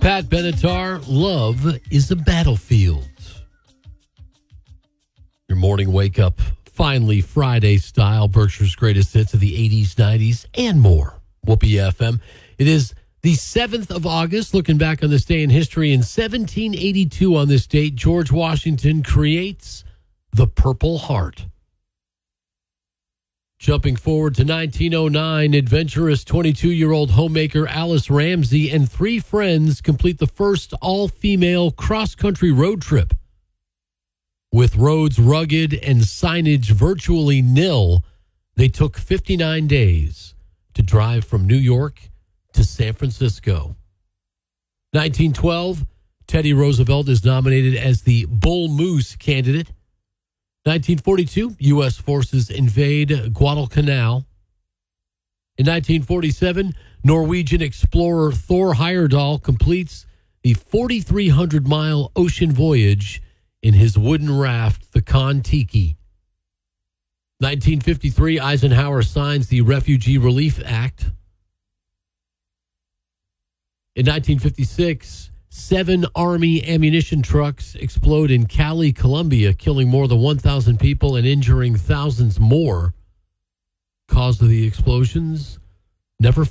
Pat Benatar, Love is a Battlefield. Your morning wake up, finally Friday style, Berkshire's greatest hits of the 80s, 90s, and more. Whoopee FM. It is the 7th of August. Looking back on this day in history, in 1782 on this date, George Washington creates the Purple Heart. Jumping forward to 1909, adventurous 22-year-old homemaker Alice Ramsey and 3 friends complete the first all-female cross-country road trip. With roads rugged and signage virtually nil, they took 59 days to drive from New York to San Francisco. 1912, Teddy Roosevelt is nominated as the Bull Moose candidate. 1942, U.S. forces invade Guadalcanal. In 1947, Norwegian explorer Thor Heyerdahl completes the 4,300-mile ocean voyage in his wooden raft, the Kon-Tiki. 1953, Eisenhower signs the Refugee Relief Act. In 1956, 7 Army ammunition trucks explode in Cali, Colombia, killing more than 1,000 people and injuring thousands more. Cause of the explosions never